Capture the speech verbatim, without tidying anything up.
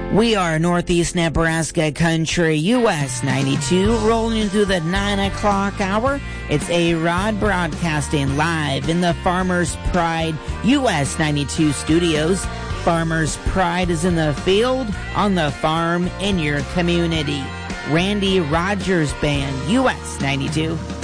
We are Northeast Nebraska Country, U S ninety-two, rolling through the nine o'clock hour. It's A-Rod broadcasting live in the Farmers Pride U S ninety-two studios. Farmers Pride is in the field, on the farm, in your community. Randy Rogers Band, U S ninety-two.